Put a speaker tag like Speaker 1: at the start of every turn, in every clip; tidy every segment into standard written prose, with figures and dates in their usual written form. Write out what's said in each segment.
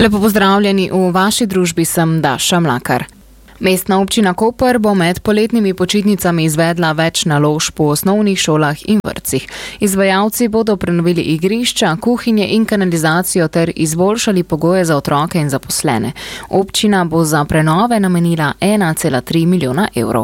Speaker 1: Lepo pozdravljeni, v vaši družbi sem Daša Mlakar. Mestna občina Koper bo med poletnimi počitnicami izvedla več naložb po osnovnih šolah in vrtcih. Izvajalci bodo prenovili igrišča, kuhinje in kanalizacijo ter izboljšali pogoje za otroke in zaposlene. Občina bo za prenove namenila 1,3 milijona evrov.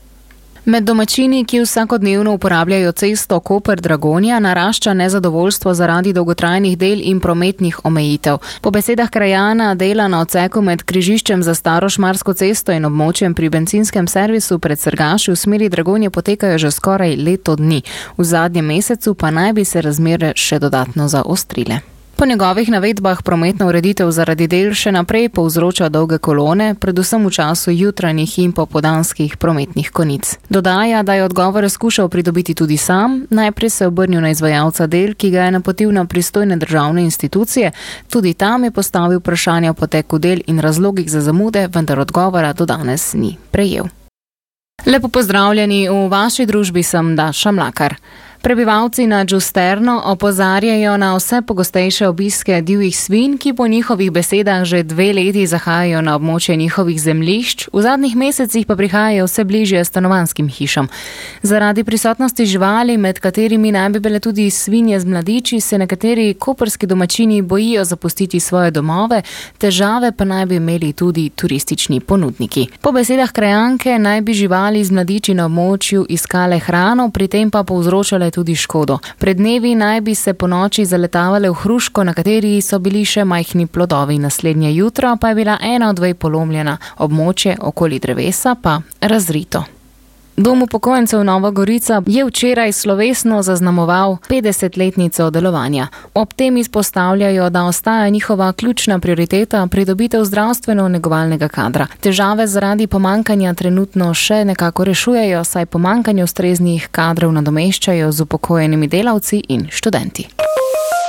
Speaker 1: Med domačini, ki vsakodnevno uporabljajo cesto Koper-Dragonja, narašča nezadovoljstvo zaradi dolgotrajnih del in prometnih omejitev. Po besedah krajana dela na odseku med križiščem za Staro Šmarsko cesto in območjem pri bencinskem servisu pred Srgaši v smeri Dragonje potekajo že skoraj leto dni. V zadnjem mesecu pa naj bi se razmere še dodatno zaostrile. Po njegovih navedbah prometna ureditev zaradi del še naprej povzroča dolge kolone, predvsem v času jutranjih in popoldanskih prometnih konic. Dodaja, da je odgovore skušal pridobiti tudi sam, najprej se obrnil na izvajalca del, ki ga je napotil na pristojne državne institucije, tudi tam je postavil vprašanja o poteku del in razlogih za zamude, vendar odgovora do danes ni prejel. Lepo pozdravljeni, v vaši družbi sem Daša Mlakar. Prebivalci na Džusterno opozarjajo na vse pogostejše obiske divjih svinj, ki po njihovih besedah že 2 leti zahajajo na območje njihovih zemljišč, v zadnjih mesecih pa prihajajo vse bližje stanovanjskim hišam. Zaradi prisotnosti živali, med katerimi naj bi bile tudi svinje z mladiči, se nekateri koprski domačini bojijo zapustiti svoje domove, težave pa naj bi imeli tudi turistični ponudniki. Po besedah krajanke naj bi živali z mladiči na območju iskale hrano, pri tem pa povzročale tudi škodo. Pred dnevi naj bi se po noči zaletavale v hruško, na kateri so bili še majhni plodovi. Naslednje jutro pa je bila ena od vej polomljena, območje okoli drevesa pa razrito. Dom upokojencev Nova Gorica je včeraj slovesno zaznamoval 50-letnico delovanja. Ob tem izpostavljajo, da ostaja njihova ključna prioriteta pridobitev zdravstveno-negovalnega kadra. Težave zaradi pomankanja trenutno še nekako rešujejo, saj pomankanje ustreznih kadrov nadomeščajo z upokojenimi delavci in študenti.